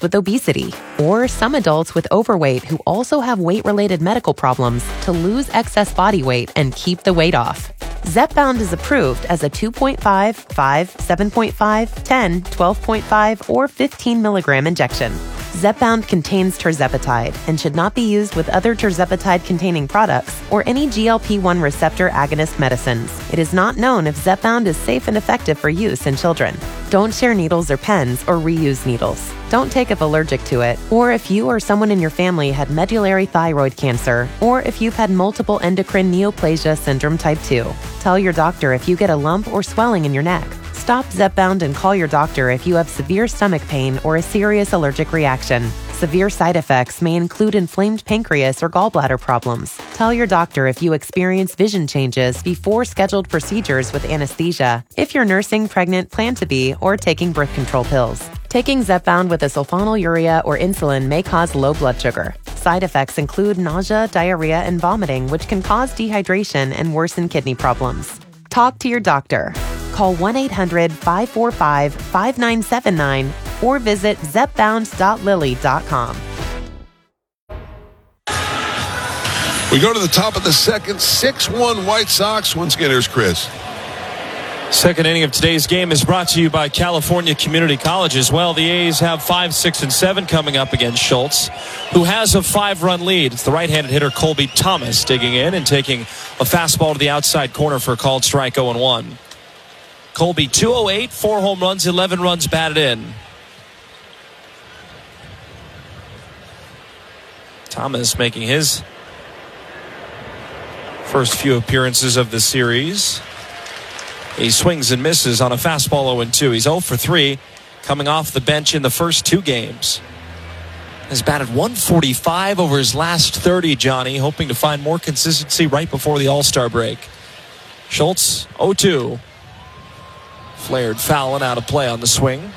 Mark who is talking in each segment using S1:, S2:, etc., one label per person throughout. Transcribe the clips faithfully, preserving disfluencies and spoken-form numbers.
S1: with obesity, or some adults with overweight who also have weight-related medical problems to lose excess body weight and keep the weight off. Zepbound is approved as a two point five, five, seven point five, ten, twelve point five, or fifteen milligram injection. Zepbound contains tirzepatide and should not be used with other tirzepatide-containing products or any G L P one receptor agonist medicines. It is not known if Zepbound is safe and effective for use in children. Don't share needles or pens or reuse needles. Don't take if allergic to it, or if you or someone in your family had medullary thyroid cancer, or if you've had multiple endocrine neoplasia syndrome type two. Tell your doctor if you get a lump or swelling in your neck. Stop Zepbound and call your doctor if you have severe stomach pain or a serious allergic reaction. Severe side effects may include inflamed pancreas or gallbladder problems. Tell your doctor if you experience vision changes before scheduled procedures with anesthesia, if you're nursing, pregnant, plan to be, or taking birth control pills. Taking Zepbound with a sulfonylurea or insulin may cause low blood sugar. Side effects include nausea, diarrhea, and vomiting, which can cause dehydration and worsen kidney problems. Talk to your doctor. Call one eight hundred, five four five, five nine seven nine or visit zepbound dot lilly dot com.
S2: We go to the top of the second, six one White Sox. Once again, here's Chris.
S3: Second inning of today's game is brought to you by California Community College as well. The A's have five, six, and seven coming up against Schultz, who has a five-run lead. It's the right-handed hitter Colby Thomas digging in and taking a fastball to the outside corner for a called strike oh and one. Colby, two oh eight, four home runs, eleven runs batted in. Thomas making his first few appearances of the series. He swings and misses on a fastball oh and two. He's oh for three coming off the bench in the first two games. Has batted one forty-five over his last thirty, Johnny, hoping to find more consistency right before the All-Star break. Schultz, oh two. Flared foul and out of play on the swing.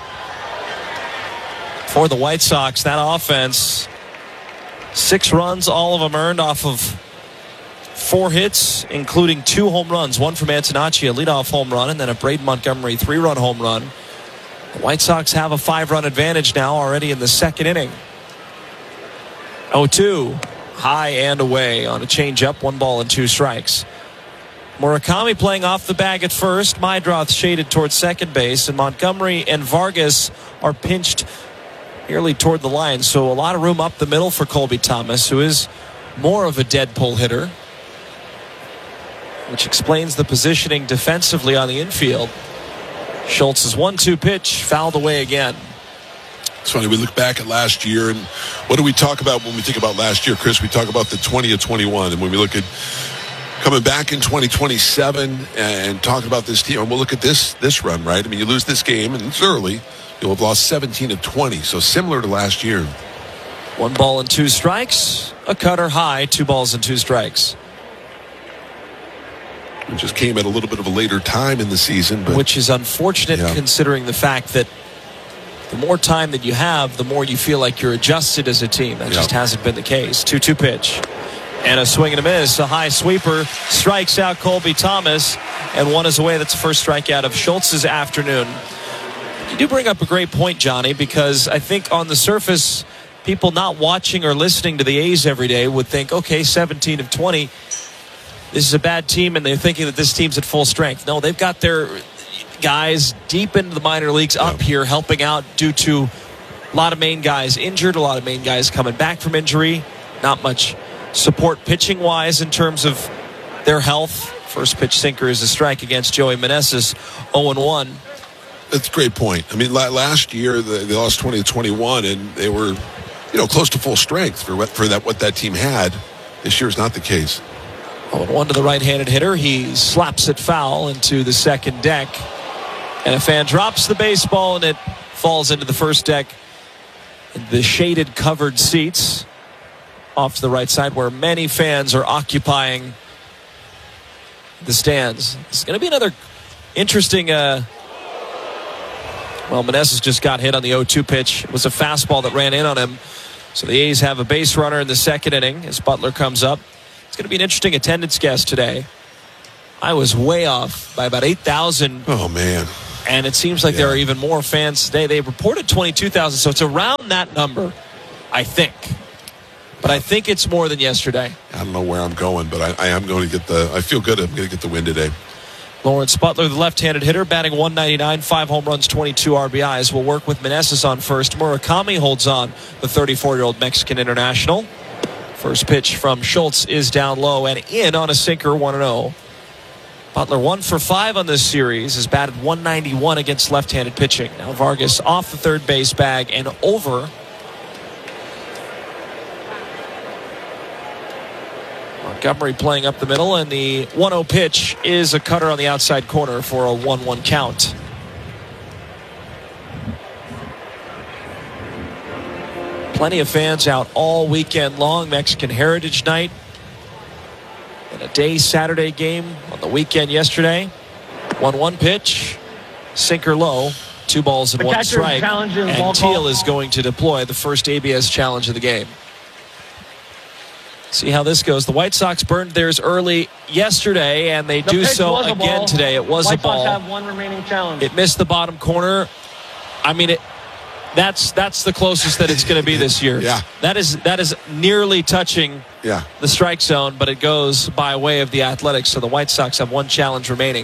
S3: For the White Sox, that offense, six runs, all of them earned off of four hits, including two home runs. One from Antonacci, a leadoff home run, and then a Braden Montgomery three-run home run. The White Sox have a five-run advantage now already in the second inning. oh two, high and away on a changeup, one ball and two strikes. Murakami playing off the bag at first. Meidroth shaded towards second base, and Montgomery and Vargas are pinched nearly toward the line. So a lot of room up the middle for Colby Thomas, who is more of a dead pull hitter, which explains the positioning defensively on the infield. Schultz's one two pitch fouled away again.
S2: It's funny, we look back at last year, and what do we talk about when we think about last year, Chris? We talk about the twenty of twenty-one, and when we look at coming back in twenty twenty-seven and talking about this team, and we'll look at this this run, right? I mean, you lose this game, and it's early. You'll have lost seventeen of twenty, so similar to last year.
S3: One ball and two strikes, a cutter high, two balls and two strikes.
S2: It just came at a little bit of a later time in the season. But,
S3: which is unfortunate, yeah, considering the fact that the more time that you have, the more you feel like you're adjusted as a team. That, yeah, just hasn't been the case. two two pitch. And a swing and a miss. A high sweeper strikes out Colby Thomas, and one is away. That's the first strikeout of Schultz's afternoon. You do bring up a great point, Johnny, because I think on the surface, people not watching or listening to the A's every day would think, okay, seventeen of twenty, this is a bad team, and they're thinking that this team's at full strength. No, they've got their guys deep into the minor leagues up here helping out due to a lot of main guys injured, a lot of main guys coming back from injury, not much support pitching-wise in terms of their health. First pitch sinker is a strike against Joey Meneses, oh and one.
S2: That's a great point. I mean, last year they lost twenty to twenty-one, and they were, you know, close to full strength for what, for that what that team had. This year is not the case.
S3: oh and one to the right-handed hitter. He slaps it foul into the second deck, and a fan drops the baseball, and it falls into the first deck. The shaded covered seats off to the right side, where many fans are occupying the stands. It's going to be another interesting. Uh, well, Meneses just got hit on the oh two pitch. It was a fastball that ran in on him. So the A's have a base runner in the second inning as Butler comes up. It's going to be an interesting attendance guess today. I was way off by about eight thousand.
S2: Oh, man.
S3: And it seems like yeah. there are even more fans today. They reported twenty-two thousand, so it's around that number, I think. But I think it's more than yesterday.
S2: I don't know where I'm going, but I, I am going to get the, I feel good I'm going to get the win today.
S3: Lawrence Butler, the left-handed hitter, batting one ninety-nine, five home runs, twenty-two R B Is. Will work with Meneses on first. Murakami holds on, the thirty-four-year-old Mexican international. First pitch from Schultz is down low and in on a sinker, one and oh. Butler one for five on this series, has batted one ninety-one against left-handed pitching. Now Vargas off the third base bag and over. Montgomery playing up the middle, and the one oh pitch is a cutter on the outside corner for a one one count. Plenty of fans out all weekend long. Mexican Heritage Night. And a day Saturday game on the weekend yesterday. one one pitch. Sinker low. Two balls and one strike. And Teal is going to deploy the first A B S challenge of the game. See how this goes. The White Sox burned theirs early yesterday, and they do so again today. It was a ball.
S4: White Sox have one remaining challenge.
S3: It missed the bottom corner. I mean, it. That's that's the closest that it's going to be this year.
S2: Yeah.
S3: That is that is nearly touching
S2: yeah.
S3: the strike zone, but it goes by way of the Athletics. So the White Sox have one challenge remaining.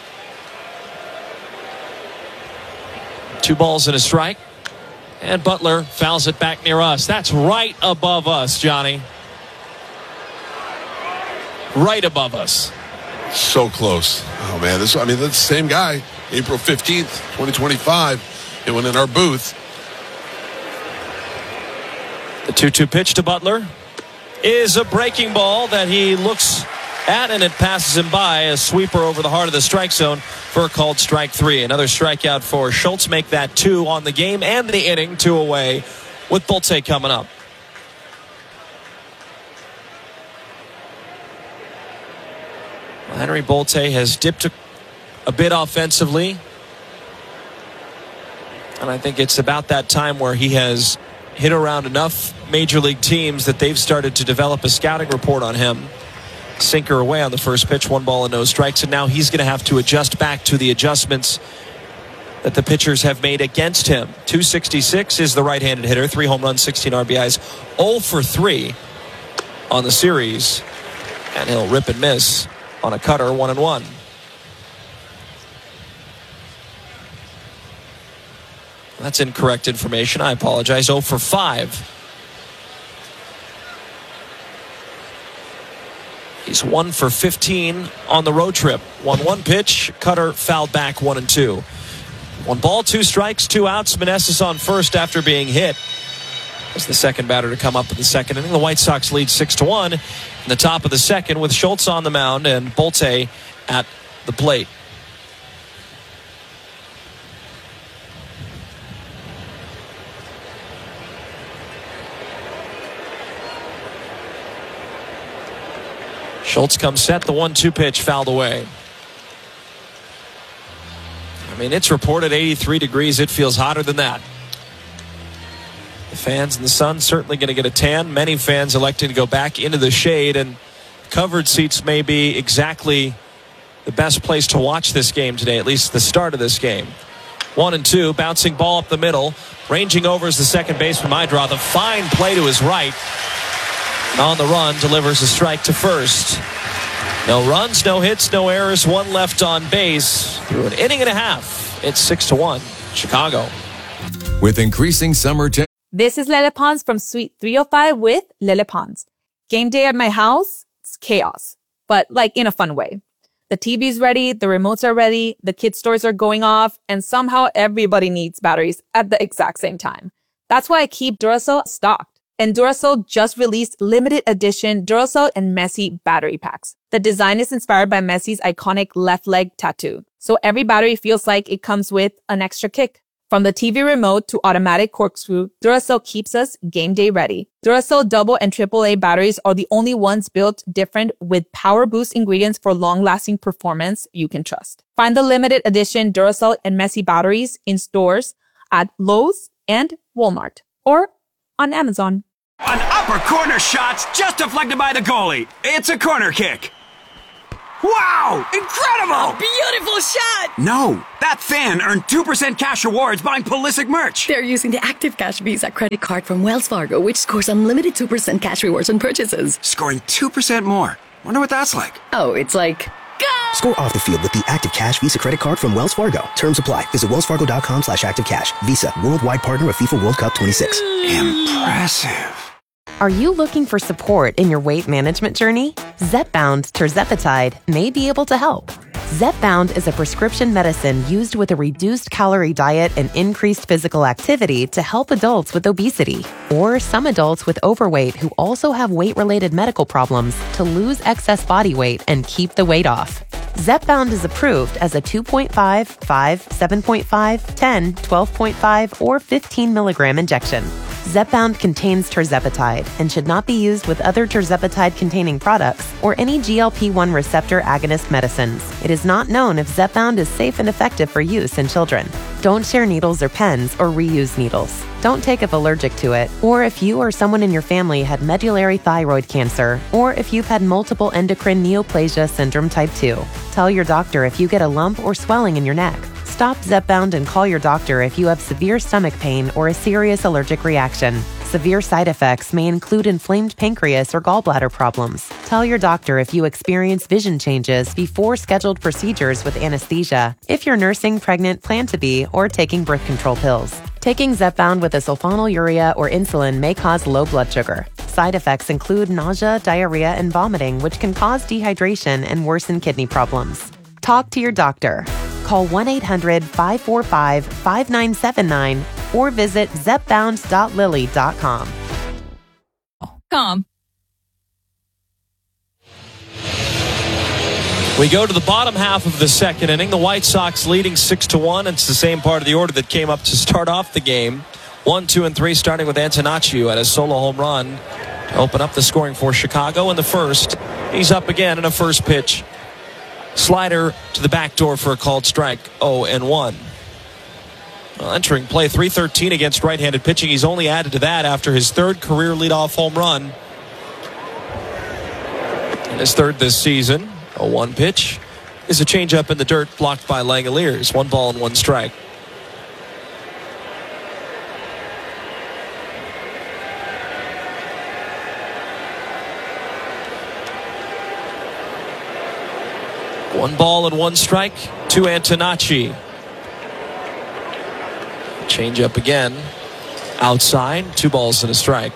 S3: Two balls and a strike. And Butler fouls it back near us. That's right above us, Johnny. Right above us.
S2: So close. Oh, man. This, I mean, that's the same guy. April fifteenth, twenty twenty-five. It went in our booth.
S3: The two two pitch to Butler is a breaking ball that he looks at, and it passes him by. A sweeper over the heart of the strike zone for a called strike three. Another strikeout for Schultz. Make that two on the game and the inning. Two away with Bolte coming up. Henry Bolte has dipped a, a bit offensively. And I think it's about that time where he has hit around enough major league teams that they've started to develop a scouting report on him. Sinker away on the first pitch, one ball and no strikes. And now he's going to have to adjust back to the adjustments that the pitchers have made against him. two sixty-six is the right-handed hitter. Three home runs, sixteen R B Is. oh for three on the series. And he'll rip and miss on a cutter, one and one. That's incorrect information. I apologize. oh for five. He's one for fifteen on the road trip. one one pitch. Cutter fouled back, one and two. One ball, two strikes, two outs. Meneses on first after being hit. As the second batter to come up in the second inning. The White Sox lead six to one in the top of the second with Schultz on the mound and Bolte at the plate. Schultz comes set. The one two pitch fouled away. I mean, it's reported eighty-three degrees. It feels hotter than that. The fans in the sun certainly going to get a tan. Many fans electing to go back into the shade, and covered seats may be exactly the best place to watch this game today, at least the start of this game. One and two, bouncing ball up the middle. Ranging over is the second baseman, Maidra. The fine play to his right. On the run, delivers a strike to first. No runs, no hits, no errors. One left on base through an inning and a half. It's six to one, Chicago.
S5: With increasing summer temps.
S6: This is Lele Pons from Suite three oh five with Lele Pons. Game day at my house, it's chaos, but like in a fun way. The T V's ready, the remotes are ready, the kids' stores are going off, and somehow everybody needs batteries at the exact same time. That's why I keep Duracell stocked. And Duracell just released limited edition Duracell and Messi battery packs. The design is inspired by Messi's iconic left leg tattoo. So every battery feels like it comes with an extra kick. From the T V remote to automatic corkscrew, Duracell keeps us game day ready. Duracell double and triple A batteries are the only ones built different with power boost ingredients for long-lasting performance you can trust. Find the limited edition Duracell and Messi batteries in stores at Lowe's and Walmart or on Amazon.
S7: An upper corner shot's just deflected by the goalie. It's a corner kick.
S4: Wow! Incredible!
S7: A beautiful shot!
S4: No, that fan earned two percent cash rewards buying Pulisic merch.
S7: They're using the Active Cash Visa credit card from Wells Fargo, which scores unlimited two percent cash rewards on purchases.
S4: Scoring two percent more. Wonder what that's like.
S7: Oh, it's like... Go!
S8: Score off the field with the Active Cash Visa credit card from Wells Fargo. Terms apply. Visit wellsfargo.com slash activecash. Visa, worldwide partner of FIFA World Cup twenty-six.
S4: Impressive.
S1: Are you looking for support in your weight management journey? Zepbound tirzepatide may be able to help. Zepbound is a prescription medicine used with a reduced calorie diet and increased physical activity to help adults with obesity or some adults with overweight who also have weight-related medical problems to lose excess body weight and keep the weight off. Zepbound is approved as a two point five, five, seven point five, ten, twelve point five, or fifteen milligram injection. Zepbound contains tirzepatide and should not be used with other tirzepatide-containing products or any G L P one receptor agonist medicines. It is not known if Zepbound is safe and effective for use in children. Don't share needles or pens or reuse needles. Don't take if allergic to it, or if you or someone in your family had medullary thyroid cancer, or if you've had multiple endocrine neoplasia syndrome type two. Tell your doctor if you get a lump or swelling in your neck. Stop Zepbound and call your doctor if you have severe stomach pain or a serious allergic reaction. Severe side effects may include inflamed pancreas or gallbladder problems. Tell your doctor if you experience vision changes before scheduled procedures with anesthesia, if you're nursing, pregnant, plan to be, or taking birth control pills. Taking Zepbound with a sulfonylurea or insulin may cause low blood sugar. Side effects include nausea, diarrhea, and vomiting, which can cause dehydration and worsen kidney problems. Talk to your doctor. Call one eight hundred, five four five, five nine seven nine or visit zepbound dot lilly dot com.
S6: Come.
S3: We go to the bottom half of the second inning. The White Sox leading six to one. It's the same part of the order that came up to start off the game. One, two, and three, starting with Antonaccio at a solo home run to open up the scoring for Chicago in the first. He's up again in a first pitch slider to the back door for a called strike. oh and one. Well, entering play three thirteen against right-handed pitching. He's only added to that after his third career leadoff home run. And his third this season. A one pitch is a changeup in the dirt blocked by Langoliers. One ball and one strike. One ball and one strike to Antonacci. Changeup again. Outside. Two balls and a strike.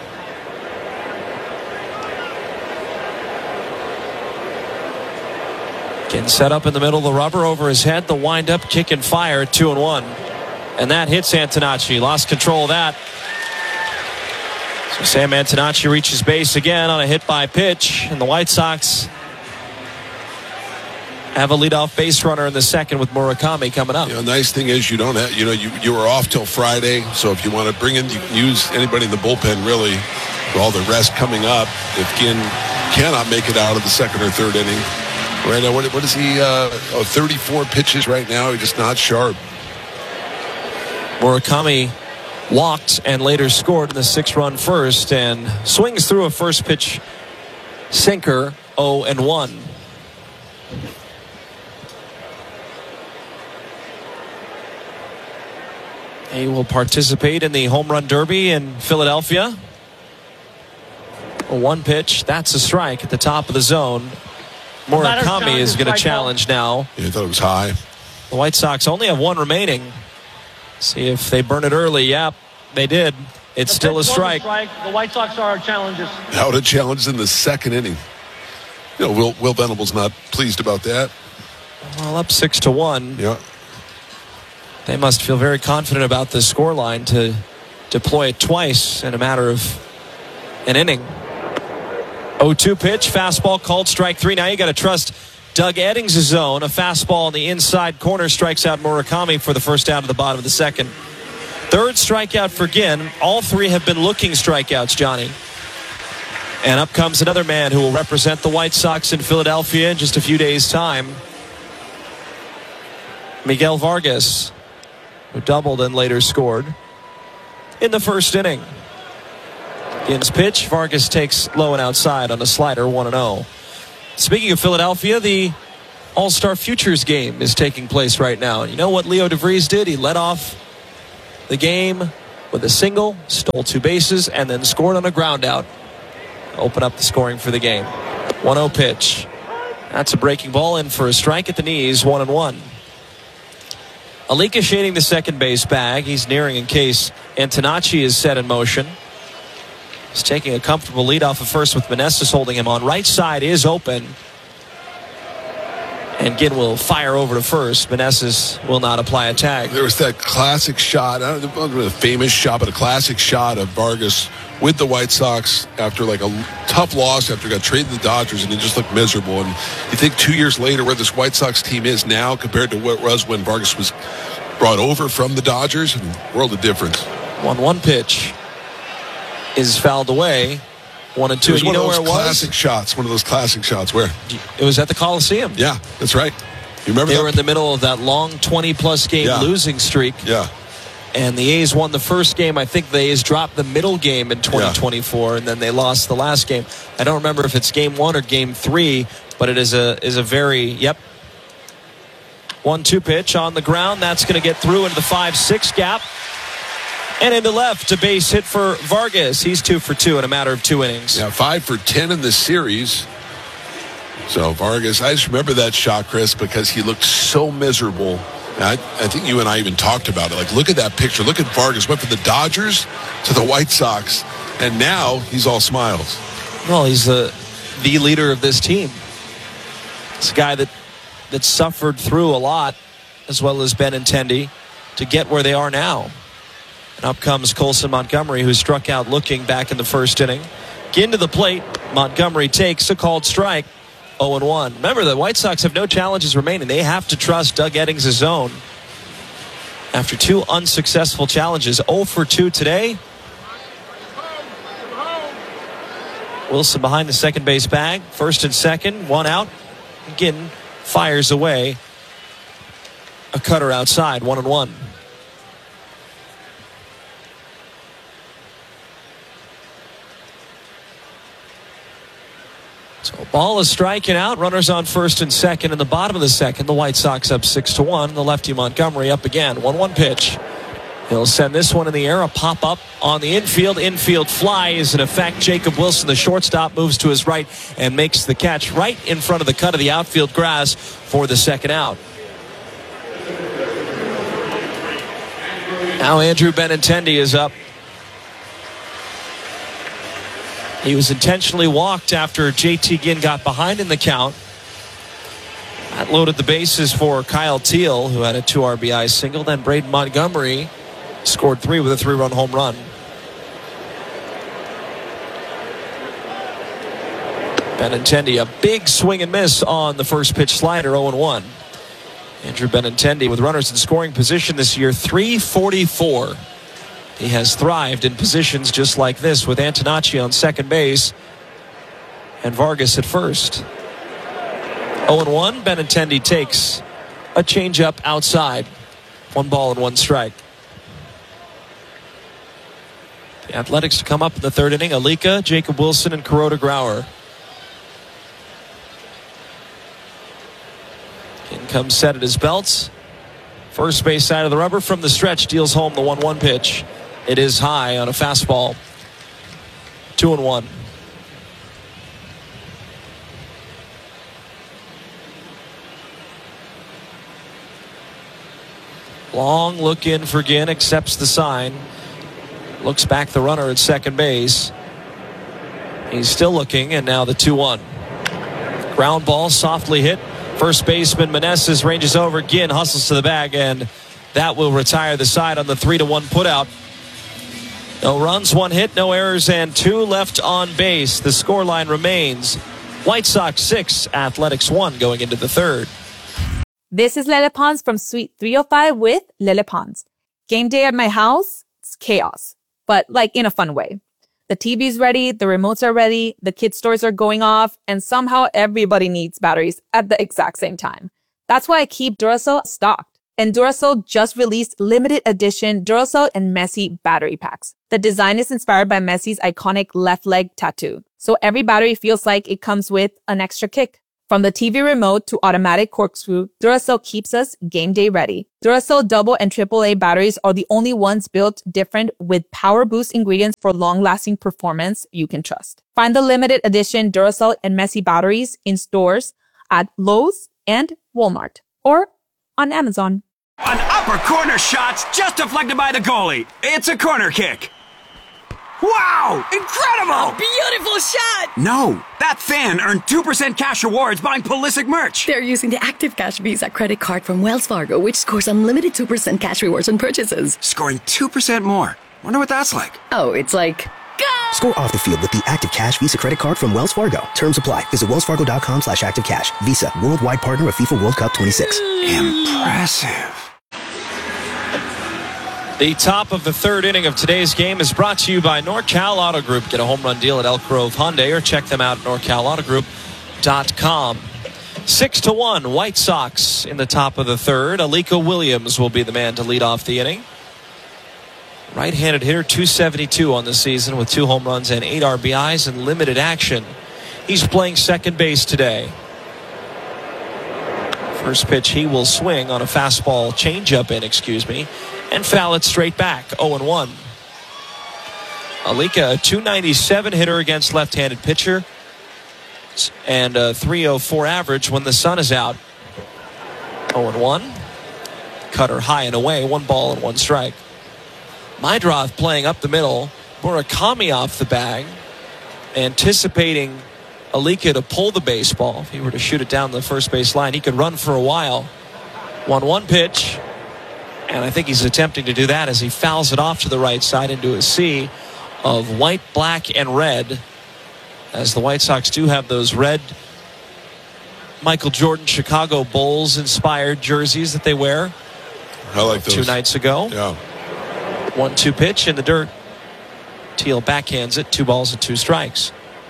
S3: Again, set up in the middle of the rubber over his head. The wind-up, kick and fire, two and one. And that hits Antonacci. Lost control of that. So Sam Antonacci reaches base again on a hit by pitch. And the White Sox have a leadoff base runner in the second with Murakami coming up.
S2: You know, the nice thing is you don't have, you know, you, you were off till Friday. So if you want to bring in, you can use anybody in the bullpen really for all the rest coming up. If Ginn cannot make it out of the second or third inning. Right now, what, what is he? Uh, oh, thirty-four pitches right now. He's just not sharp.
S3: Murakami walked and later scored in the six-run first and swings through a first pitch sinker. oh and one. He will participate in the home run derby in Philadelphia. A one pitch. That's a strike at the top of the zone. Murakami is going to challenge now.
S2: Yeah, I thought it was high.
S3: The White Sox only have one remaining. See if they burn it early. Yep, they did. It's
S9: the
S3: still a strike.
S9: strike. The White Sox are our challengers.
S2: Out a challenge in the second inning. You know, Will, Will Venable's not pleased about that.
S3: Well, up six to one.
S2: Yeah.
S3: They must feel very confident about the scoreline to deploy it twice in a matter of an inning. oh two pitch, fastball called strike three. Now you got to trust Doug Eddings' zone. A fastball in the inside corner strikes out Murakami for the first out of the bottom of the second. Third strikeout for Ginn. All three have been looking strikeouts, Johnny. And up comes another man who will represent the White Sox in Philadelphia in just a few days' time. Miguel Vargas, who doubled and later scored in the first inning. Ginn's pitch, Vargas takes low and outside on a slider, one and oh. Speaking of Philadelphia, the All-Star Futures game is taking place right now. You know what Leo DeVries did? He led off the game with a single, stole two bases, and then scored on a ground out. Open up the scoring for the game. one oh pitch. That's a breaking ball in for a strike at the knees, one and one. Alika shading the second base bag. He's nearing in case Antonacci is set in motion. He's taking a comfortable lead off of first with Meneses holding him on. Right side is open. And Ginn will fire over to first. Meneses will not apply a tag.
S2: There was that classic shot, I don't know, a famous shot, but a classic shot of Vargas with the White Sox after like a tough loss after got traded to the Dodgers, and he just looked miserable. And you think two years later where this White Sox team is now compared to what it was when Vargas was brought over from the Dodgers, world of difference.
S3: one one pitch is fouled away. One and two.
S2: It was
S3: you
S2: one
S3: know
S2: of those
S3: where it
S2: classic
S3: was?
S2: shots. One of those classic shots. Where?
S3: It was at the Coliseum.
S2: Yeah, that's right. You remember
S3: they
S2: that?
S3: were in the middle of that long twenty-plus game
S2: yeah.
S3: losing streak.
S2: Yeah.
S3: And the A's won the first game. I think the A's dropped the middle game in twenty twenty-four, yeah. and then they lost the last game. I don't remember if it's game one or game three, but it is a is a very, yep. one two pitch on the ground. That's going to get through into the five six gap. And into left, a base hit for Vargas. He's two for two in a matter of two innings.
S2: Yeah, five for ten in the series. So Vargas, I just remember that shot, Chris, because he looked so miserable. I, I think you and I even talked about it. Like, look at that picture. Look at Vargas. Went from the Dodgers to the White Sox, and now he's all smiles.
S3: Well, he's the the leader of this team. It's a guy that that suffered through a lot, as well as Benintendi, to get where they are now. And up comes Colson Montgomery, who struck out looking back in the first inning. Ginn to the plate. Montgomery takes a called strike. oh and one. Remember, the White Sox have no challenges remaining. They have to trust Doug Eddings' zone. After two unsuccessful challenges, oh for two today. Wilson behind the second base bag. First and second, one out. Ginn fires away. A cutter outside, one and one. So ball is striking out. Runners on first and second. In the bottom of the second, the White Sox up six to one. The lefty Montgomery up again. one one pitch. He'll send this one in the air. A pop up on the infield. Infield fly is in effect. Jacob Wilson, the shortstop, moves to his right and makes the catch right in front of the cut of the outfield grass for the second out. Now Andrew Benintendi is up. He was intentionally walked after J T Ginn got behind in the count. That loaded the bases for Kyle Teal, who had a two R B I single. Then Braden Montgomery scored three with a three-run home run. Benintendi, a big swing and miss on the first pitch slider, oh and one. Andrew Benintendi with runners in scoring position this year, three forty-four. He has thrived in positions just like this with Antonacci on second base and Vargas at first. oh and one, Benintendi takes a changeup outside. One ball and one strike. The Athletics to come up in the third inning. Alika, Jacob Wilson, and Kuroda Grauer. In comes set at his belts. First base side of the rubber from the stretch deals home the one one pitch. It is high on a fastball. Two and one. Long look in for Ginn, accepts the sign. Looks back the runner at second base. He's still looking, and now the two one. Ground ball softly hit. First baseman Meneses ranges over. Ginn hustles to the bag, and that will retire the side on the three to one putout. No runs, one hit, no errors, and two left on base. The scoreline remains White Sox six, Athletics one going into the third.
S6: This is Lele Pons from Suite three oh five with Lele Pons. Game day at my house, it's chaos, but like in a fun way. The T V's ready, the remotes are ready, the kids' toys are going off, and somehow everybody needs batteries at the exact same time. That's why I keep Duracell stocked. And Duracell just released limited edition Duracell and Messi battery packs. The design is inspired by Messi's iconic left leg tattoo. So every battery feels like it comes with an extra kick. From the T V remote to automatic corkscrew, Duracell keeps us game day ready. Duracell double and triple A batteries are the only ones built different with power boost ingredients for long-lasting performance you can trust. Find the limited edition Duracell and Messi batteries in stores at Lowe's and Walmart or on Amazon.
S4: An upper corner shot's just deflected by the goalie. It's a corner kick. Wow! Incredible!
S7: Beautiful shot!
S4: No, that fan earned two percent cash rewards buying Pulisic merch.
S7: They're using the Active Cash Visa credit card from Wells Fargo, which scores unlimited two percent cash rewards on purchases.
S4: Scoring two percent more. Wonder what that's like.
S7: Oh, it's like... Go!
S8: Score off the field with the Active Cash Visa credit card from Wells Fargo. Terms apply. Visit wellsfargo.com slash activecash. Visa, worldwide partner of FIFA World Cup twenty-six.
S4: Impressive.
S3: The top of the third inning of today's game is brought to you by NorCal Auto Group. Get a home run deal at Elk Grove Hyundai or check them out at norcal auto group dot com. Six to one, White Sox in the top of the third. Alika Williams will be the man to lead off the inning. Right-handed hitter, two seventy-two on the season with two home runs and eight R B Is in limited action. He's playing second base today. First pitch, he will swing on a fastball changeup in, excuse me, and foul it straight back, oh and one. Alika, a two ninety-seven hitter against left-handed pitcher and a three oh four average when the sun is out. oh and one. Cutter high and away, one ball and one strike. Meidroth playing up the middle. Murakami off the bag, anticipating Alika to pull the baseball. If he were to shoot it down the first base line, he could run for a while. one one pitch. And I think he's attempting to do that as he fouls it off to the right side into a sea of white, black, and red. As the White Sox do have those red Michael Jordan Chicago Bulls-inspired jerseys that they wear.
S2: I like those.
S3: Two nights ago.
S2: Yeah.
S3: one two pitch in the dirt. Teal backhands it. Two balls and two strikes.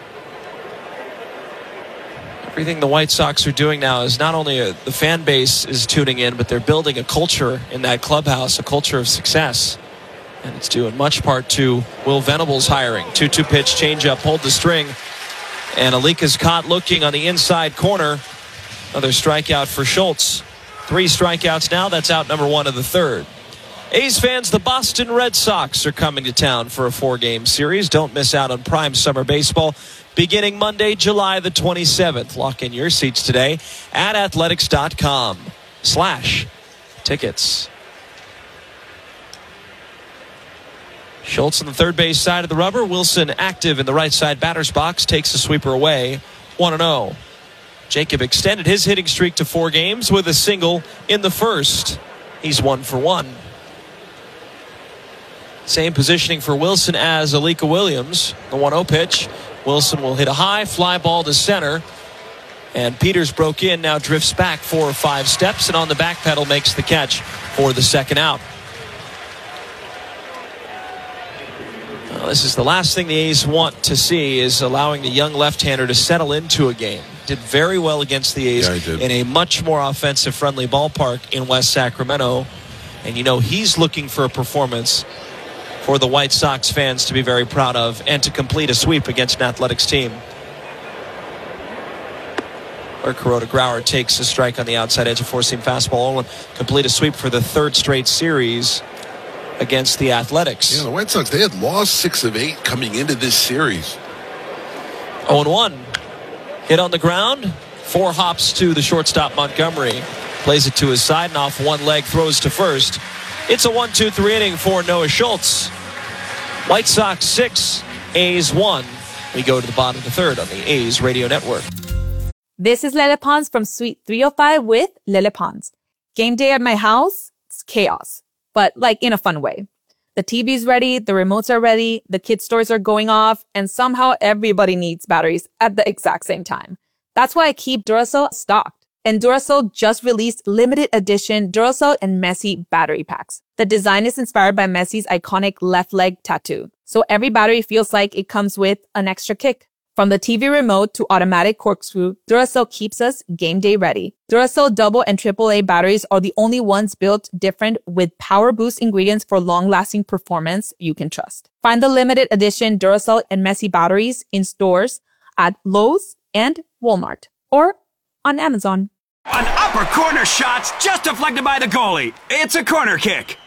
S3: Everything the White Sox are doing now is not only a, the fan base is tuning in, but they're building a culture in that clubhouse, a culture of success. And it's due in much part to Will Venable's hiring. two two pitch changeup, hold the string. And Alika's caught looking on the inside corner. Another strikeout for Schultz. Three strikeouts now. That's out number one of the third. A's fans, the Boston Red Sox are coming to town for a four-game series. Don't miss out on prime summer baseball beginning Monday, July the twenty-seventh. Lock in your seats today at athletics.com slash tickets. Schultz on the third base side of the rubber. Wilson active in the right side batter's box. Takes the sweeper away. one and oh. Jacob extended his hitting streak to four games with a single in the first. He's one for one. Same positioning for Wilson as Alika Williams. The one oh pitch. Wilson will hit a high fly ball to center. And Peters broke in, now drifts back four or five steps, and on the back pedal makes the catch for the second out. Well, this is the last thing the A's want to see, is allowing the young left-hander to settle into a game. Did very well against the A's
S2: yeah,
S3: in a much more offensive-friendly ballpark in West Sacramento. And you know he's looking for a performance for the White Sox fans to be very proud of and to complete a sweep against an Athletics team. Or Kuroda Grauer takes a strike on the outside edge, of four-seam fastball, and complete a sweep for the third straight series against the Athletics.
S2: Yeah, the White Sox, they had lost six of eight coming into this series.
S3: oh and one. Hit on the ground. Four hops to the shortstop Montgomery. Plays it to his side and off one leg, throws to first. It's a one two three inning for Noah Schultz. White Sox six, A's one. We go to the bottom of the third on the A's Radio Network.
S6: This is Lele Pons from Suite three oh five with Lele Pons. Game day at my house, it's chaos, but like in a fun way. The T V's ready, the remotes are ready, the kids' toys are going off, and somehow everybody needs batteries at the exact same time. That's why I keep Duracell stocked. And Duracell just released limited edition Duracell and Messi battery packs. The design is inspired by Messi's iconic left leg tattoo, so every battery feels like it comes with an extra kick. From the T V remote to automatic corkscrew, Duracell keeps us game day ready. Duracell double and triple A batteries are the only ones built different with power boost ingredients for long-lasting performance you can trust. Find the limited edition Duracell and Messi batteries in stores at Lowe's and Walmart or on Amazon.
S4: An upper corner shot's just deflected by the goalie. It's a corner kick.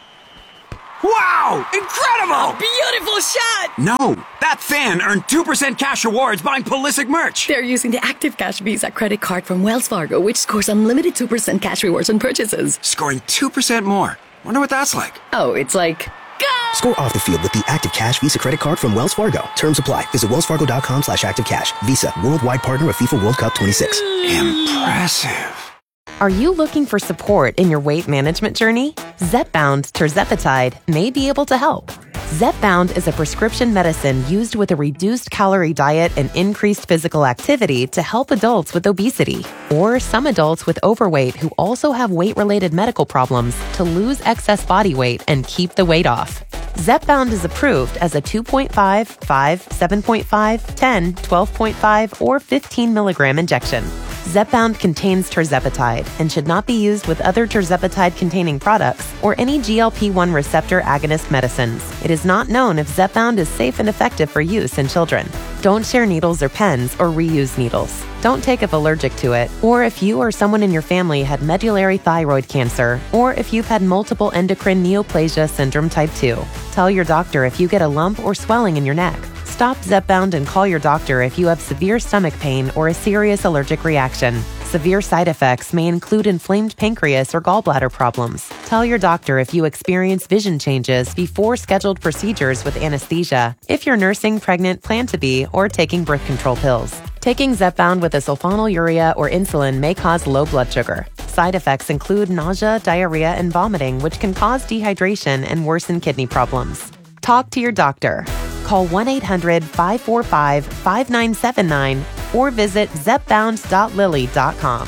S4: Wow! Incredible!
S7: Beautiful shot!
S4: No, that fan earned two percent cash rewards buying Pulisic merch.
S7: They're using the Active Cash Visa credit card from Wells Fargo, which scores unlimited two percent cash rewards on purchases.
S4: Scoring two percent more. Wonder what that's like.
S7: Oh, it's like... Go!
S8: Score off the field with the Active Cash Visa credit card from Wells Fargo. Terms apply. Visit wellsfargo.com slash active cash. Visa, worldwide partner of FIFA World Cup twenty-six.
S4: Impressive.
S1: Are you looking for support in your weight management journey? Zepbound Tirzepatide may be able to help. Zepbound is a prescription medicine used with a reduced calorie diet and increased physical activity to help adults with obesity or some adults with overweight who also have weight-related medical problems to lose excess body weight and keep the weight off. Zepbound is approved as a two point five, five, seven point five, ten, twelve point five, or fifteen milligram injection. Zepbound contains tirzepatide and should not be used with other tirzepatide-containing products or any G L P one receptor agonist medicines. It is not known if Zepbound is safe and effective for use in children. Don't share needles or pens or reuse needles. Don't take if allergic to it, or if you or someone in your family had medullary thyroid cancer, or if you've had multiple endocrine neoplasia syndrome type two. Tell your doctor if you get a lump or swelling in your neck. Stop Zepbound and call your doctor if you have severe stomach pain or a serious allergic reaction. Severe side effects may include inflamed pancreas or gallbladder problems. Tell your doctor if you experience vision changes before scheduled procedures with anesthesia, if you're nursing, pregnant, plan to be, or taking birth control pills. Taking Zepbound with a sulfonylurea or insulin may cause low blood sugar. Side effects include nausea, diarrhea, and vomiting, which can cause dehydration and worsen kidney problems. Talk to your doctor. Call one eight hundred, five four five, five nine seven nine or visit zepbound dot lilly dot com.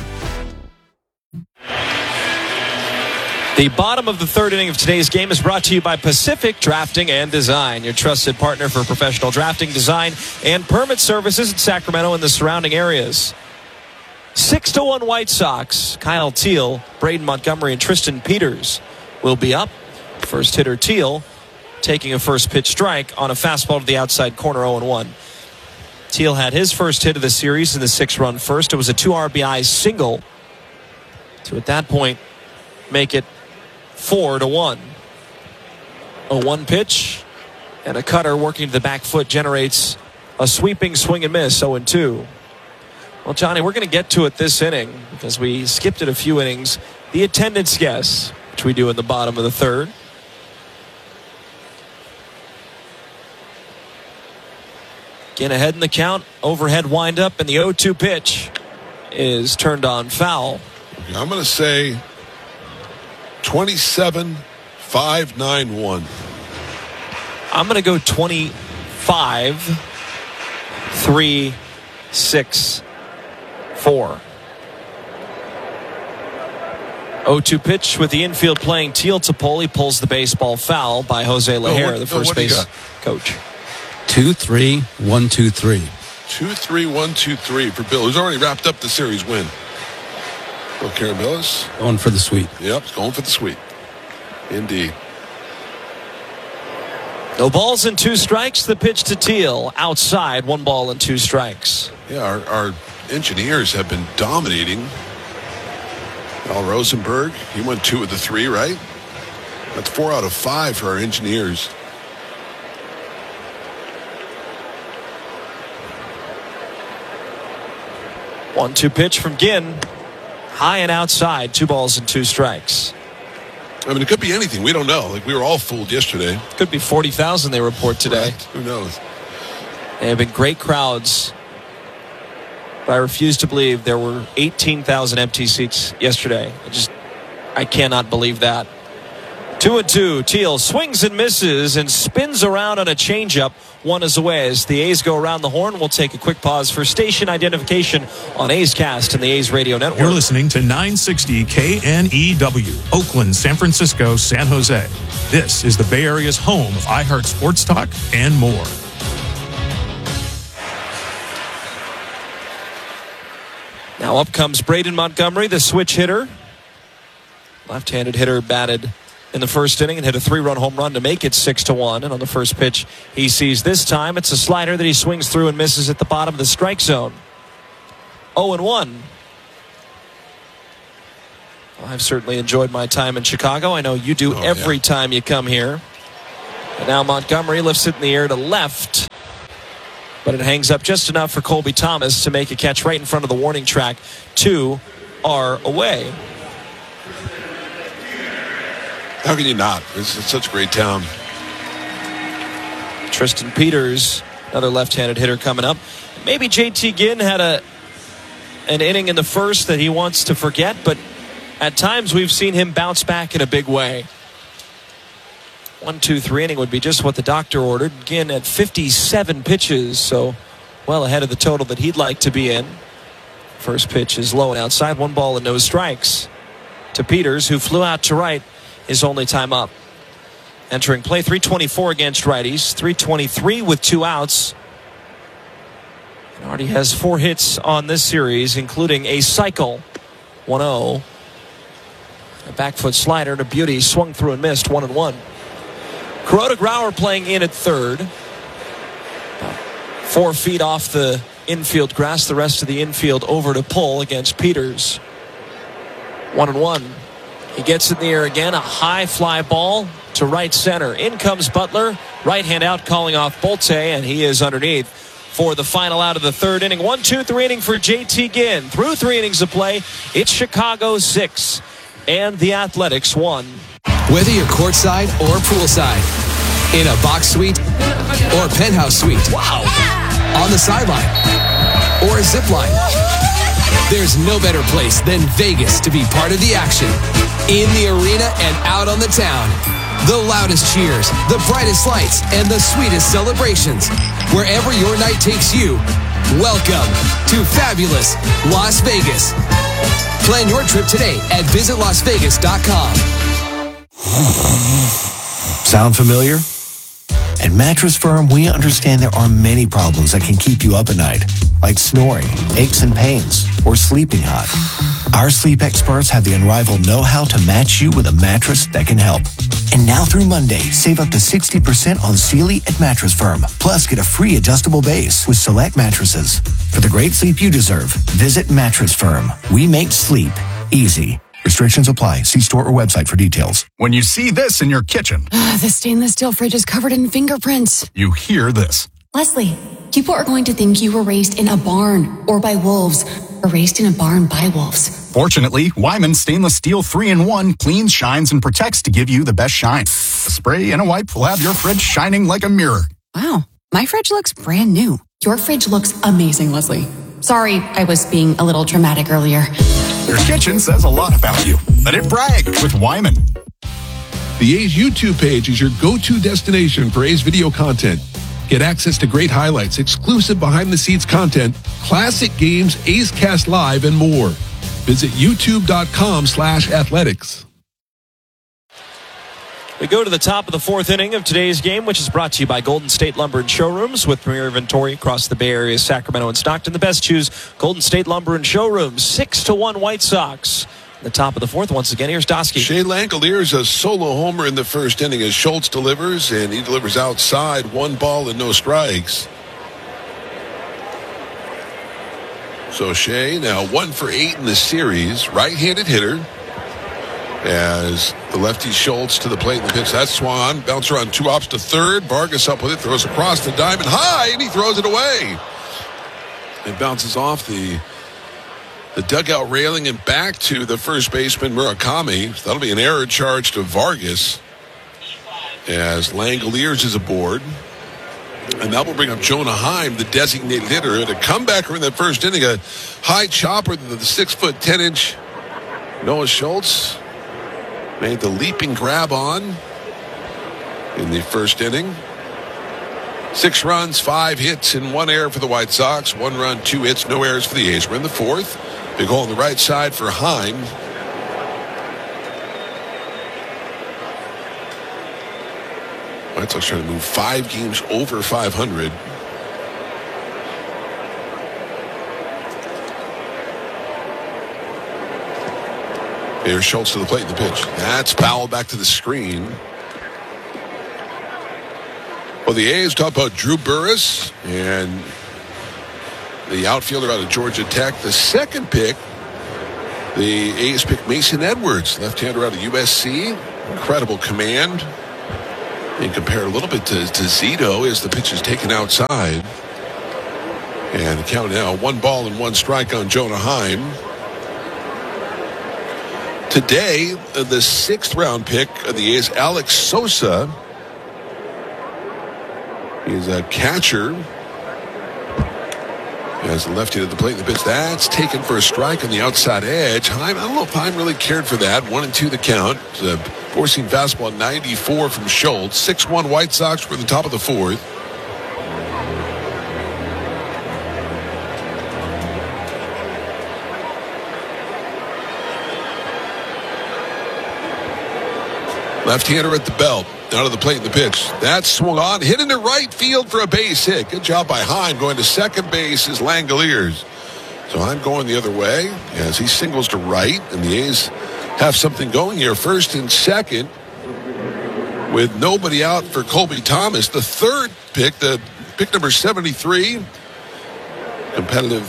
S3: The bottom of the third inning of today's game is brought to you by Pacific Drafting and Design, your trusted partner for professional drafting, design, and permit services in Sacramento and the surrounding areas. Six to one White Sox. Kyle Teal, Braden Montgomery, and Tristan Peters will be up. First hitter Teal taking a first pitch strike on a fastball to the outside corner, oh and one. Teal had his first hit of the series in the six-run first. It was a two R B I single to, at that point, make it four to one. A one pitch and a cutter working to the back foot generates a sweeping swing and miss, oh and two. Well, Johnny, we're going to get to it this inning because we skipped it a few innings. The attendance guess, which we do in the bottom of the third. Again, ahead in the count, overhead windup, and the oh two pitch is turned on foul.
S2: I'm going to say twenty-seven five nine one.
S3: I'm going to go twenty-five three six four. oh two pitch with the infield playing Teal Topoli pulls the baseball foul by Jose Lajer,
S2: what,
S3: the first base coach.
S10: Two, three, one, two, three.
S2: Two, three, one, two, three for Bill, who's already wrapped up the series win. Bill Carabillas.
S10: Going for the sweep.
S2: Yep, going for the sweep. Indeed.
S3: No balls and two strikes. The pitch to Teal. Outside, one ball and two strikes.
S2: Yeah, our, our engineers have been dominating. Al Rosenberg, he went two of the three, right? That's four out of five for our engineers.
S3: one two pitch from Ginn. High and outside. Two balls and two strikes.
S2: I mean, it could be anything. We don't know. Like, we were all fooled yesterday.
S3: Could be forty thousand they report today.
S2: Right. Who knows?
S3: They have been great crowds. But I refuse to believe there were eighteen thousand empty seats yesterday. I just, I cannot believe that. Two and two. Teal swings and misses and spins around on a changeup. One is away as the A's go around the horn. We'll take a quick pause for station identification on A's Cast and the A's Radio Network.
S11: You're listening to nine sixty K N E W, Oakland, San Francisco, San Jose. This is the Bay Area's home of iHeart Sports Talk and more.
S3: Now up comes Braden Montgomery, the switch hitter. Left-handed hitter batted in the first inning and hit a three-run home run to make it six to one. And on the first pitch he sees this time, it's a slider that he swings through and misses at the bottom of the strike zone. oh and one. I've certainly enjoyed my time in Chicago. I know you do oh, every yeah. time you come here. And now Montgomery lifts it in the air to left. But it hangs up just enough for Colby Thomas to make a catch right in front of the warning track. Two are away.
S2: How can you not? It's, it's such a great town.
S3: Tristan Peters, another left-handed hitter coming up. Maybe J T Ginn had a an inning in the first that he wants to forget, but at times we've seen him bounce back in a big way. One, two, three inning would be just what the doctor ordered. Ginn at fifty-seven pitches, so well ahead of the total that he'd like to be in. First pitch is low and outside. One ball and no strikes to Peters, who flew out to right his only time up. Entering play, three twenty-four against righties, three twenty-three with two outs. And already has four hits on this series, including a cycle. one oh. A back foot slider and a beauty, swung through and missed, one and one. Kuroda Grauer playing in at third. About four feet off the infield grass. The rest of the infield over to pull against Peters. One and one. He gets in the air again. A high fly ball to right center. In comes Butler. Right hand out, calling off Bolte, and he is underneath for the final out of the third inning. One, two, three inning for J T Ginn. Through three innings of play, it's Chicago six and the Athletics one.
S12: Whether you're courtside or poolside, in a box suite or penthouse suite, wow, on the sideline or a zip line, there's no better place than Vegas to be part of the action. In the arena and out on the town, the loudest cheers, the brightest lights, and the sweetest celebrations. Wherever your night takes you, welcome to fabulous Las Vegas. Plan your trip today at visit las vegas dot com.
S13: Sound familiar? At Mattress Firm, we understand there are many problems that can keep you up at night, like snoring, aches and pains, or sleeping hot. Our sleep experts have the unrivaled know-how to match you with a mattress that can help. And now through Monday, save up to sixty percent on Sealy at Mattress Firm. Plus, get a free adjustable base with select mattresses. For the great sleep you deserve, visit Mattress Firm. We make sleep easy. Restrictions apply. See store or website for details.
S14: When you see this in your kitchen,
S15: the stainless steel fridge is covered in fingerprints.
S14: You hear this.
S15: Leslie, people are going to think you were raised in a barn or by wolves, or raised in a barn by wolves.
S14: Fortunately, Wyman Stainless Steel three in one cleans, shines, and protects to give you the best shine. A spray and a wipe will have your fridge shining like a mirror.
S15: Wow, my fridge looks brand new. Your fridge looks amazing, Leslie. Sorry, I was being a little dramatic earlier.
S14: Your kitchen says a lot about you. Let it brag with Wyman.
S2: The A's YouTube page is your go-to destination for A's video content. Get access to great highlights, exclusive behind-the-scenes content, classic games, A's Cast Live, and more. Visit youtube.com slash athletics.
S3: We go to the top of the fourth inning of today's game, which is brought to you by Golden State Lumber and Showrooms. With premier inventory across the Bay Area, Sacramento, and Stockton, the best choose Golden State Lumber and Showrooms. Six to one White Sox. The top of the fourth, once again, here's Dosky.
S2: Shea Langoliers a solo homer in the first inning as Schultz delivers, and he delivers outside, one ball and no strikes. So Shea now one for eight in the series, right-handed hitter. As the lefty Schultz to the plate in the pitch. That's Swan. Bouncer on two ops to third. Vargas up with it. Throws across the diamond high, and he throws it away. It bounces off the the dugout railing and back to the first baseman, Murakami. That'll be an error charge to Vargas as Langoliers is aboard. And that will bring up Jonah Heim, the designated hitter. And a comebacker in the first inning. A high chopper to the six-foot, ten-inch Noah Schultz. Made the leaping grab on in the first inning. Six runs, five hits, and one error for the White Sox. One run, two hits, no errors for the A's. We're in the fourth. Big hole on the right side for Heim. White Sox trying to move five games over five hundred. Here's Schultz to the plate in the pitch. That's foul back to the screen. Well, the A's talk about Drew Burris and the outfielder out of Georgia Tech. The second pick The A's pick Mason Edwards, left-hander out of U S C. Incredible command. And compare a little bit to, to Zito as the pitch is taken outside. And the count now, one ball and one strike on Jonah Heim. Today, the sixth round pick of the A's, Alex Sosa. He's a catcher. As the lefty at the plate in the pitch, that's taken for a strike on the outside edge. Heim, I don't know if Heim really cared for that. One and two the count. The four-seam fastball ninety-four from Schultz. six one White Sox for the top of the fourth. Left-hander at the belt. Out of the plate in the pitch. That swung on. Hit into right field for a base hit. Good job by Heim. Going to second base is Langoliers. So Heim going the other way as he singles to right. And the A's have something going here. First and second with nobody out for Colby Thomas. The third pick, the pick number seventy-three. Competitive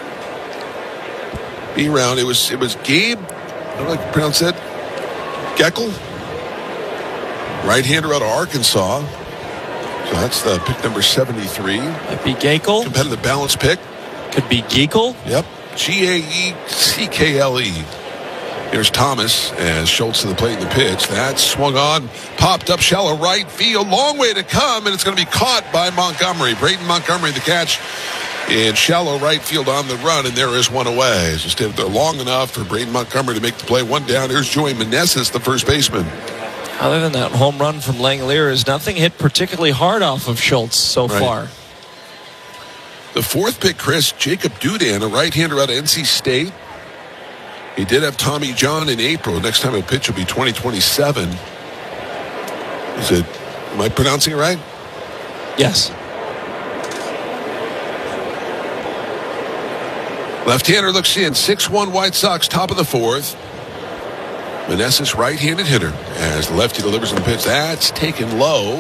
S2: B round. It was, it was Gabe, I don't know how to pronounce that, Geckel? Right-hander out of Arkansas. So that's the pick number seventy-three.
S3: Might be Gaekle.
S2: Competitive balance pick.
S3: Could be Geekle.
S2: Yep. G A E C K L E. Here's Thomas as Schultz to the plate in the pitch. That swung on, popped up shallow right field. Long way to come, and it's going to be caught by Montgomery. Brayton Montgomery, the catch in shallow right field on the run, and there is one away. As you stayed there long enough for Brayton Montgomery to make the play. One down. Here's Joey Meneses, the first baseman.
S3: Other than that home run from Langoliers, nothing hit particularly hard off of Schultz so
S2: right.
S3: far.
S2: The fourth pick, Chris, Jacob Dudan, a right-hander out of N C State. He did have Tommy John in April. Next time he'll pitch will be twenty twenty-seven. Is it, am I pronouncing it right?
S3: Yes.
S2: Left-hander looks in. six one White Sox, top of the fourth. Meneses, right-handed hitter, as the lefty delivers in the pitch. That's taken low.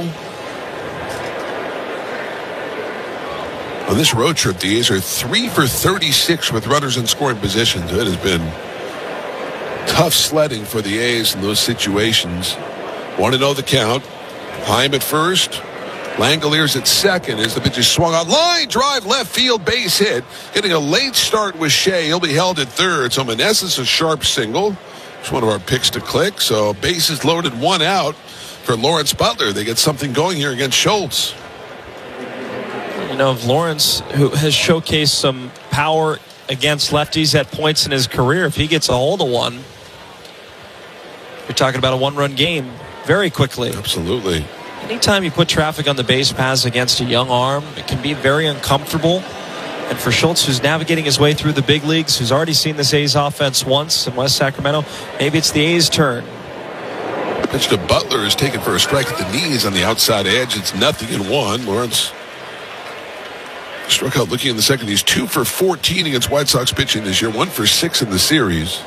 S2: On this road trip, the A's are three for thirty-six with runners in scoring positions. It has been tough sledding for the A's in those situations. Want to know the count. Heim at first. Langoliers at second as the pitch is swung on. Line drive, left field, base hit. Getting a late start with Shea. He'll be held at third. So Meneses a sharp single. It's one of our picks to click. So bases loaded, one out for Lawrence Butler. They get something going here against Schultz.
S3: You know, if Lawrence, who has showcased some power against lefties at points in his career, if he gets a hold of one, you're talking about a one-run game very quickly.
S2: Absolutely.
S3: Anytime you put traffic on the base paths against a young arm, it can be very uncomfortable. And for Schultz, who's navigating his way through the big leagues, who's already seen this A's offense once in West Sacramento, maybe it's the A's turn.
S2: Pitch to Butler is taken for a strike at the knees on the outside edge. It's nothing in one. Lawrence struck out looking in the second. He's two for fourteen against White Sox pitching this year. One for six in the series.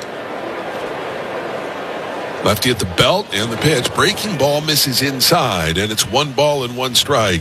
S2: Lefty at the belt and the pitch. Breaking ball misses inside, and it's one ball and one strike.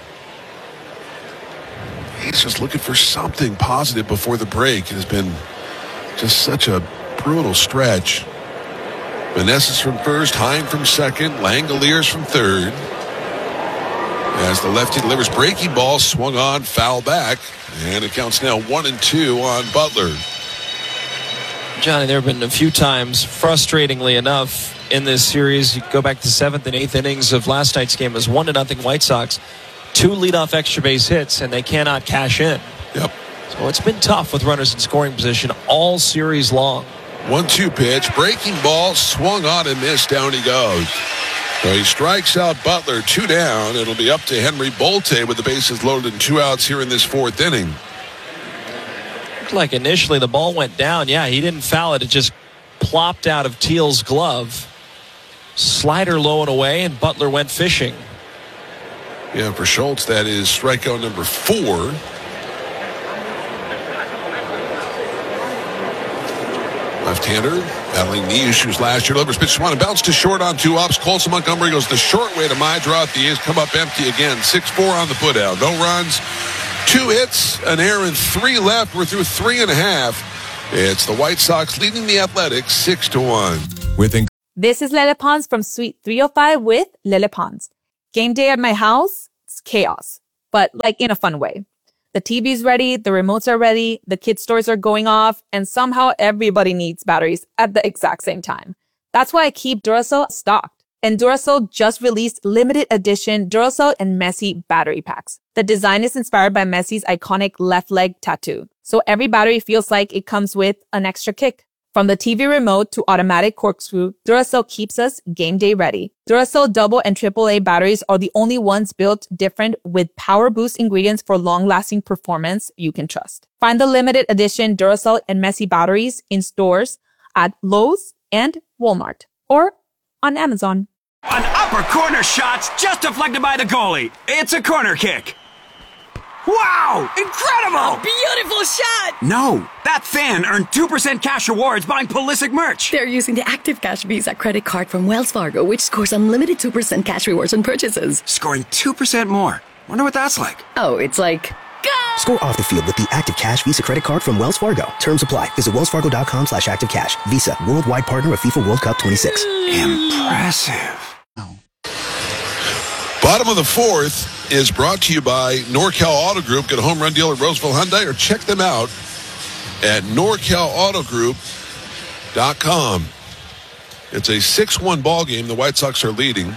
S2: He's just looking for something positive before the break. It has been just such a brutal stretch. Meneses from first, Heim from second, Langoliers from third. As the lefty delivers breaking ball, swung on, foul back, and it counts now one and two on Butler.
S3: Johnny, there have been a few times, frustratingly enough, in this series. You go back to the seventh and eighth innings of last night's game. It was one to nothing White Sox. Two leadoff extra base hits, and they cannot cash in.
S2: Yep.
S3: So it's been tough with runners in scoring position all series long.
S2: one two pitch, breaking ball, swung on and missed. Down he goes. So he strikes out Butler, two down. It'll be up to Henry Bolte with the bases loaded and two outs here in this fourth inning.
S3: Looked like initially the ball went down. Yeah, he didn't foul it. It just plopped out of Teal's glove. Slider low and away, and Butler went fishing.
S2: Yeah, for Schultz, that is strikeout number four. Left-hander, battling knee issues last year. Delivers pitch one and bounce to short on two ups. Colson Montgomery goes the short way to my draw. The A's come up empty again. six four on the putout. No runs, two hits, an error, and three left. We're through three and a half. It's the White Sox leading the Athletics six to one.
S5: With inc-
S6: This is Lele Pons from Suite three oh five with Lele Pons. Game day at my house, it's chaos, but like in a fun way. The T V's ready, the remotes are ready, the kids' toys are going off, and somehow everybody needs batteries at the exact same time. That's why I keep Duracell stocked. And Duracell just released limited edition Duracell and Messi battery packs. The design is inspired by Messi's iconic left leg tattoo. So every battery feels like it comes with an extra kick. From the T V remote to automatic corkscrew, Duracell keeps us game day ready. Duracell double and triple A batteries are the only ones built different with power boost ingredients for long-lasting performance you can trust. Find the limited edition Duracell and Messi batteries in stores at Lowe's and Walmart or on Amazon.
S4: An upper corner shot's just deflected by the goalie. It's a corner kick. Wow! Incredible!
S7: A beautiful shot!
S4: No, that fan earned two percent cash rewards buying Pulisic merch.
S7: They're using the Active Cash Visa credit card from Wells Fargo, which scores unlimited two percent cash rewards on purchases.
S4: Scoring two percent more. Wonder what that's like.
S7: Oh, it's like...
S8: Score off the field with the Active Cash Visa credit card from Wells Fargo. Terms apply. Visit wellsfargo.com slash active cash. Visa, worldwide partner of FIFA World Cup twenty-six.
S4: Impressive.
S2: Bottom of the fourth is brought to you by NorCal Auto Group. Get a home run deal at Roseville Hyundai or check them out at norcal auto group dot com. It's a six one ball game. The White Sox are leading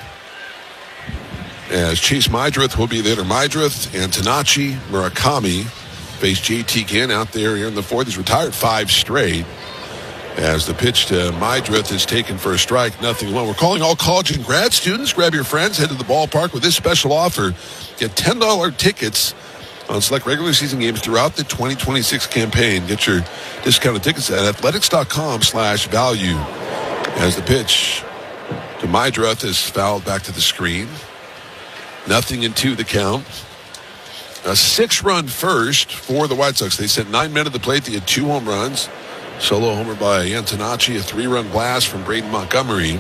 S2: as Chase Mydrith will be there. Mydrith, Antonacci, Murakami face J T Ginn out there here in the fourth. He's retired five straight. As the pitch to Mydrith is taken for a strike, nothing one. We're calling all college and grad students. Grab your friends, head to the ballpark with this special offer. Get ten dollars tickets on select regular season games throughout the twenty twenty-six campaign. Get your discounted tickets at athletics.com slash value. As the pitch to Mydrith is fouled back to the screen. Nothing in two the count. A six-run first for the White Sox. They sent nine men to the plate. They had two home runs. Solo homer by Antonacci, a three-run blast from Braden Montgomery.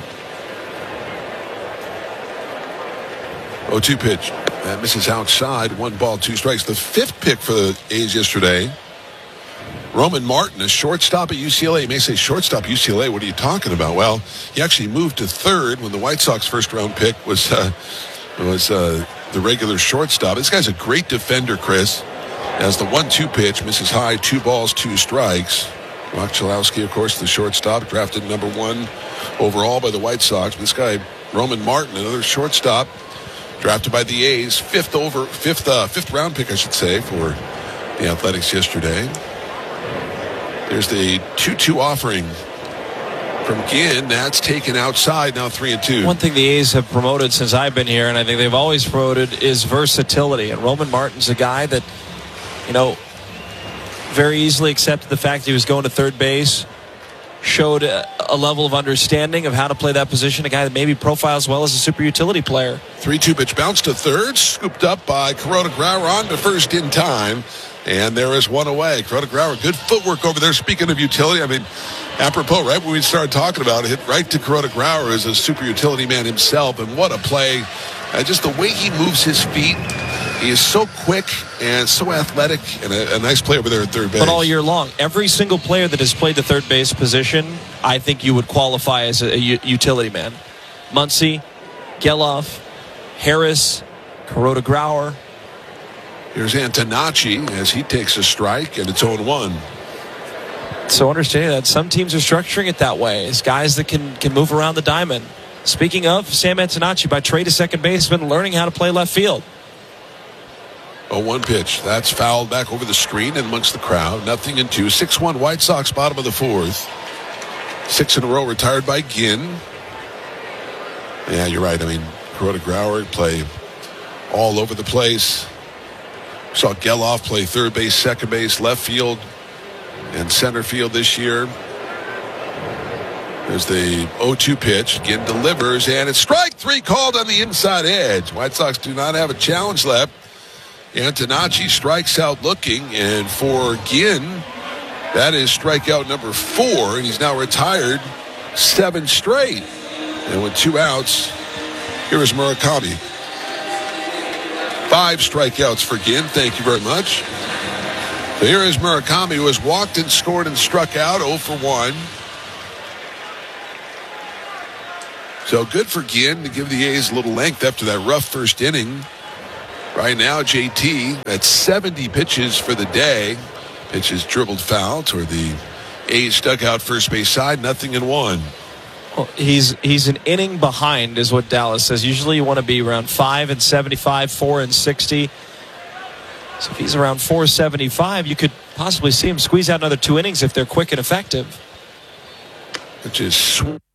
S2: oh two pitch. That misses outside. One ball, two strikes. The fifth pick for the A's yesterday. Roman Martin, a shortstop at U C L A. You may say, shortstop U C L A, what are you talking about? Well, he actually moved to third when the White Sox first-round pick was, uh, was uh, the regular shortstop. This guy's a great defender, Chris. As the one two pitch misses high, two balls, two strikes. Rock Chalowski, of course, the shortstop, drafted number one overall by the White Sox. This guy, Roman Martin, another shortstop, drafted by the A's, fifth over, fifth, uh, fifth round pick, I should say, for the Athletics yesterday. There's the two two offering from Ginn. That's taken outside, now three and two.
S3: One thing the A's have promoted since I've been here, and I think they've always promoted, is versatility. And Roman Martin's a guy that, you know, very easily accepted the fact that he was going to third base, showed a, a level of understanding of how to play that position, a guy that maybe profiles well as a super utility player.
S2: three two pitch bounce to third, scooped up by Kuroda Grauer on to first in time, and there is one away. Kuroda Grauer, good footwork over there. Speaking of utility, I mean, apropos, right when we started talking about it, hit right to Kuroda Grauer as a super utility man himself, and what a play. Uh, just the way he moves his feet. He is so quick and so athletic and a, a nice play over there at third base.
S3: But all year long, every single player that has played the third base position, I think you would qualify as a, a utility man. Muncy, Geloff, Harris, Kuroda Grauer.
S2: Here's Antonacci as he takes a strike, and it's oh one.
S3: So understanding that some teams are structuring it that way, as guys that can, can move around the diamond. Speaking of, Sam Antonacci, by trade to second base, has been learning how to play left field.
S2: oh one pitch. That's fouled back over the screen and amongst the crowd. Nothing in two. six one White Sox, bottom of the fourth. Six in a row retired by Ginn. Yeah, you're right. I mean, Kuroda Grauer play all over the place. Saw Geloff play third base, second base, left field, and center field this year. There's the oh two pitch. Ginn delivers, and it's strike three called on the inside edge. White Sox do not have a challenge left. Antonacci strikes out looking, and for Ginn, that is strikeout number four, and he's now retired seven straight. And with two outs, here is Murakami. Five strikeouts for Ginn. Thank you very much. So here is Murakami, who has walked and scored and struck out oh for one. So good for Guillen to give the A's a little length after that rough first inning. Right now, J T at seventy pitches for the day. Pitches dribbled foul toward the A's dugout first base side. Nothing in one.
S3: Well, he's he's an inning behind is what Dallas says. Usually you want to be around five and seventy-five, four and sixty. So if he's around four seventy-five, you could possibly see him squeeze out another two innings if they're quick and effective.
S2: Which is